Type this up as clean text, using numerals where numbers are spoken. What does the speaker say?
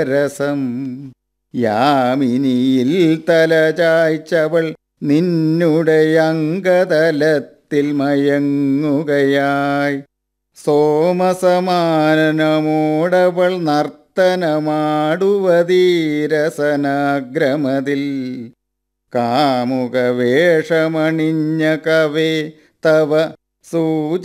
രസം യാമിനിയിൽ തലചായ്ച്ചവൾ നിന്നുടെ അംഗതലത്തിൽ മയങ്ങുകയായി. സോമസമാനമോടവൾ നർത്തനമാടുവതീരസനാഗ്രമതിൽ കാമുക വേഷമണിഞ്ഞ കവേ തവ സൂച